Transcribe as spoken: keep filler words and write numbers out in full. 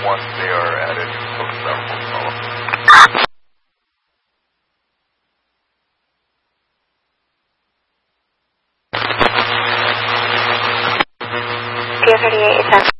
once they are added post-thermal follow. thirty-eight is